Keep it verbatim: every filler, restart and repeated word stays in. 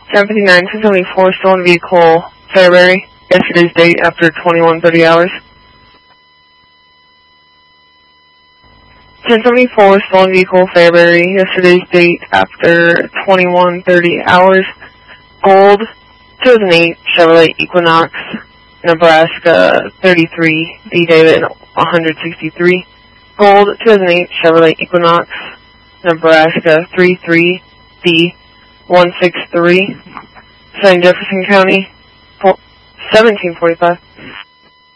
seven fifty-nine, ten seventy-four, stolen vehicle, Fairbury, yesterday's date after twenty-one thirty hours. ten seventy-four, stolen vehicle, Fairbury, yesterday's date after twenty-one thirty hours. Gold, two thousand eight Chevrolet Equinox, Nebraska thirty-three, D David one sixty-three. Gold, two thousand eight Chevrolet Equinox, Nebraska thirty-three, D one sixty-three. Saint Jefferson County, seventeen forty-five.